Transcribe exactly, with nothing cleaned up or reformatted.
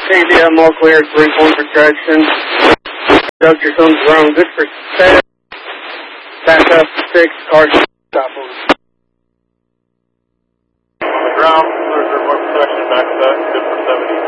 K D M all clear, three point protection. Conductor comes around good for seven. Back up to six, car stop moving. Ground, clear three point protection, back to that, good for seventy.